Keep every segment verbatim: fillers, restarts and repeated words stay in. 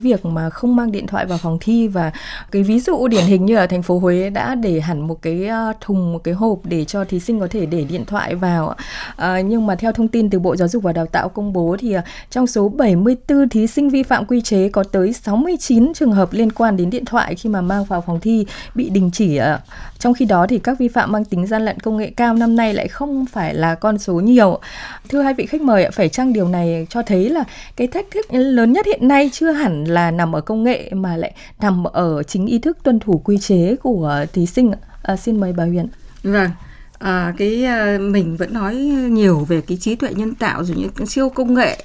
Việc mà không mang điện thoại vào phòng thi, và cái ví dụ điển hình như ở thành phố Huế đã để hẳn một cái thùng, một cái hộp để cho thí sinh có thể để điện thoại vào. À, nhưng mà theo thông tin từ Bộ Giáo dục và Đào tạo công bố thì trong số bảy mươi tư thí sinh vi phạm quy chế có tới sáu mươi chín trường hợp liên quan đến điện thoại khi mà mang vào phòng thi bị đình chỉ. Trong khi đó thì các vi phạm mang tính gian lận công nghệ cao năm nay lại không phải là con số nhiều. Thưa hai vị khách mời, phải chăng điều này cho thấy là cái thách thức lớn nhất hiện nay chưa hẳn là nằm ở công nghệ mà lại nằm ở chính ý thức tuân thủ quy chế của thí sinh? À, xin mời bà Huyền. Vâng, à, cái mình vẫn nói nhiều về cái trí tuệ nhân tạo rồi những siêu công nghệ.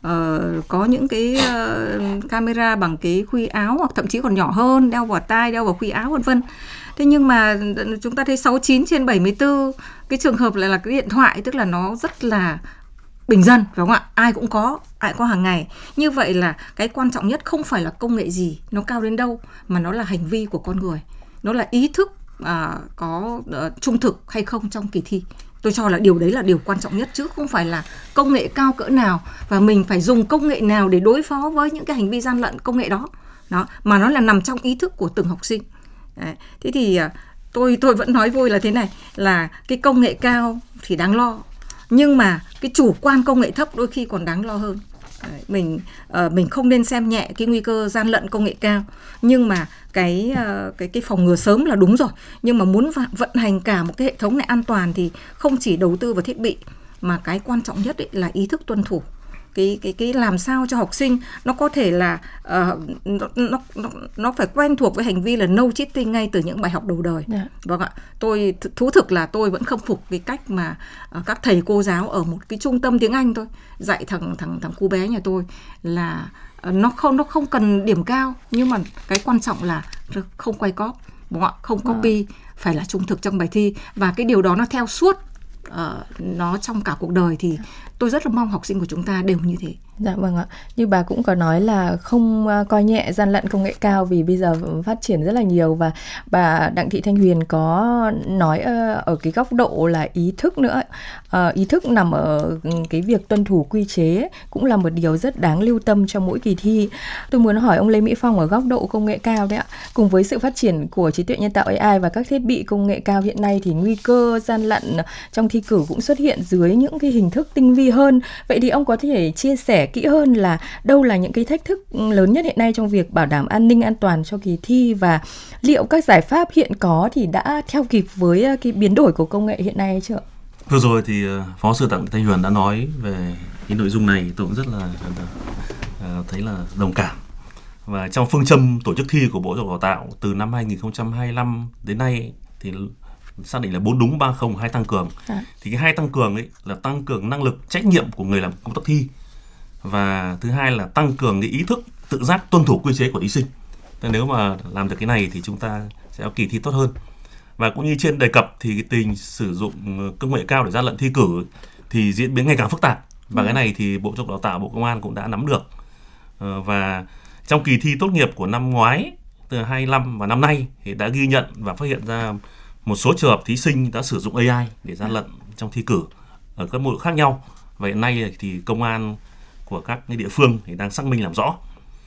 Uh, có những cái uh, camera bằng cái khuy áo, hoặc thậm chí còn nhỏ hơn, đeo vào tai, đeo vào khuy áo vân vân. Thế nhưng mà chúng ta thấy sáu mươi chín trên bảy mươi tư cái trường hợp lại là cái điện thoại, tức là nó rất là bình dân, phải không ạ? Ai cũng có, ai cũng có hàng ngày. Như vậy là cái quan trọng nhất không phải là công nghệ gì, nó cao đến đâu, mà nó là hành vi của con người. Nó là ý thức uh, có uh, trung thực hay không trong kỳ thi. Tôi cho là điều đấy là điều quan trọng nhất, chứ không phải là công nghệ cao cỡ nào và mình phải dùng công nghệ nào để đối phó với những cái hành vi gian lận công nghệ đó. Đó, mà nó là nằm trong ý thức của từng học sinh. Đấy. Thế thì tôi tôi vẫn nói vui là thế này, là cái công nghệ cao thì đáng lo, nhưng mà cái chủ quan công nghệ thấp đôi khi còn đáng lo hơn. Đấy, mình uh, mình không nên xem nhẹ cái nguy cơ gian lận công nghệ cao, nhưng mà cái uh, cái cái phòng ngừa sớm là đúng rồi. Nhưng mà muốn vận hành cả một cái hệ thống này an toàn thì không chỉ đầu tư vào thiết bị, mà cái quan trọng nhất ấy là ý thức tuân thủ. Cái cái cái làm sao cho học sinh nó có thể là uh, nó, nó nó nó phải quen thuộc với hành vi là no cheating ngay từ những bài học đầu đời. Yeah. Vâng ạ. Tôi thú thực là tôi vẫn khâm phục cái cách mà uh, các thầy cô giáo ở một cái trung tâm tiếng Anh thôi dạy thằng thằng thằng cu bé nhà tôi là uh, nó không nó không cần điểm cao, nhưng mà cái quan trọng là không quay cóp, đúng không ạ? Không copy, yeah. Phải là trung thực trong bài thi, và cái điều đó nó theo suốt uh, nó trong cả cuộc đời. Thì tôi rất là mong học sinh của chúng ta đều như thế. Dạ vâng ạ. Như bà cũng có nói là không coi nhẹ gian lận công nghệ cao vì bây giờ phát triển rất là nhiều, và bà Đặng Thị Thanh Huyền có nói ở cái góc độ là ý thức nữa. À, ý thức nằm ở cái việc tuân thủ quy chế cũng là một điều rất đáng lưu tâm cho mỗi kỳ thi. Tôi muốn hỏi ông Lê Mỹ Phong ở góc độ công nghệ cao đấy ạ. Cùng với sự phát triển của trí tuệ nhân tạo a i và các thiết bị công nghệ cao hiện nay thì nguy cơ gian lận trong thi cử cũng xuất hiện dưới những cái hình thức tinh vi hơn. Vậy thì ông có thể chia sẻ kỹ hơn là đâu là những cái thách thức lớn nhất hiện nay trong việc bảo đảm an ninh an toàn cho kỳ thi, và liệu các giải pháp hiện có thì đã theo kịp với cái biến đổi của công nghệ hiện nay hay chưa? Vừa rồi thì Phó sư Đặng Thị Thanh Huyền đã nói về cái nội dung này, tôi cũng rất là thấy là đồng cảm. Và trong phương châm tổ chức thi của Bộ Giáo dục Đào tạo từ năm hai nghìn không trăm hai mươi lăm đến nay thì xác định là bốn đúng ba không hai tăng cường. À. Thì cái hai tăng cường ấy là tăng cường năng lực trách nhiệm của người làm công tác thi, và thứ hai là tăng cường cái ý thức tự giác tuân thủ quy chế của thí sinh. Thế nếu mà làm được cái này thì chúng ta sẽ có kỳ thi tốt hơn. Và cũng như trên đề cập thì cái tình sử dụng công nghệ cao để gian lận thi cử thì diễn biến ngày càng phức tạp, và ừ. cái này thì Bộ Giáo dục Đào tạo, Bộ Công an cũng đã nắm được. Và trong kỳ thi tốt nghiệp của năm ngoái từ hai mươi lăm và năm nay thì đã ghi nhận và phát hiện ra một số trường hợp thí sinh đã sử dụng a i để gian lận trong thi cử ở các mục khác nhau. Và hiện nay thì công an của các địa phương thì đang xác minh làm rõ.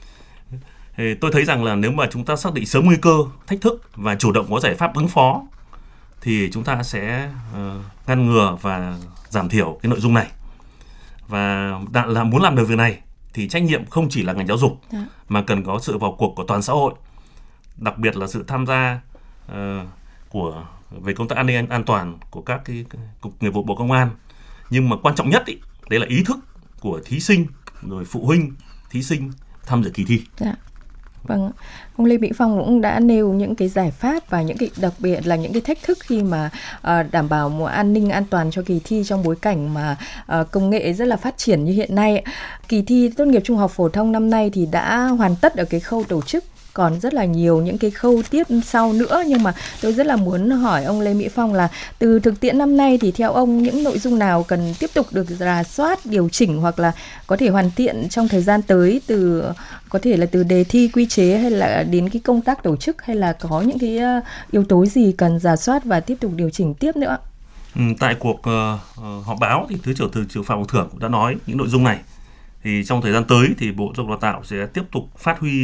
Thì tôi thấy rằng là nếu mà chúng ta xác định sớm nguy cơ, thách thức và chủ động có giải pháp ứng phó thì chúng ta sẽ uh, ngăn ngừa và giảm thiểu cái nội dung này. Và là muốn làm được việc này thì trách nhiệm không chỉ là ngành giáo dục, Đã. mà cần có sự vào cuộc của toàn xã hội, đặc biệt là sự tham gia uh, của về công tác an ninh an toàn của các cái cục nghiệp vụ Bộ Công an. Nhưng mà quan trọng nhất ý, đấy là ý thức của thí sinh, rồi phụ huynh thí sinh tham dự kỳ thi. Dạ. Vâng, ông Lê Mỹ Phong cũng đã nêu những cái giải pháp và những cái đặc biệt là những cái thách thức khi mà uh, đảm bảo một an ninh an toàn cho kỳ thi trong bối cảnh mà uh, công nghệ rất là phát triển như hiện nay. Kỳ thi tốt nghiệp trung học phổ thông năm nay thì đã hoàn tất ở cái khâu tổ chức, còn rất là nhiều những cái khâu tiếp sau nữa. Nhưng mà tôi rất là muốn hỏi ông Lê Mỹ Phong là từ thực tiễn năm nay thì theo ông những nội dung nào cần tiếp tục được rà soát, điều chỉnh hoặc là có thể hoàn thiện trong thời gian tới, từ có thể là từ đề thi, quy chế hay là đến cái công tác tổ chức, hay là có những cái yếu tố gì cần rà soát và tiếp tục điều chỉnh tiếp nữa? Ừ, tại cuộc uh, họp báo thì Thứ trưởng Thường trực Phạm Ngọc Thưởng đã nói những nội dung này. Thì trong thời gian tới thì Bộ Giáo dục Đào tạo sẽ tiếp tục phát huy